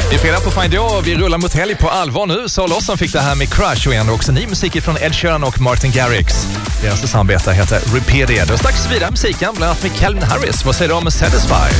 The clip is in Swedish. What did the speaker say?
Vi är fredag på Find You och vi rullar mot helg på allvar nu. Så Lawson fick det här med Crush och ändå också ny musik från Ed Sheeran och Martin Garrix. Deras samarbete heter Repeated. Och strax vidare musiken bland annat med Calvin Harris. Vad säger du om Satisfy?